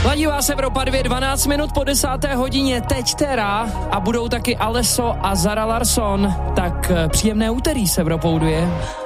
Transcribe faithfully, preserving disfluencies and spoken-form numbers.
Ladí vás Evropa dvě, dvanáct minut po desáté hodině, teď teda, a budou taky Alesso a Zara Larsson, tak příjemné úterý s Evropou dvě.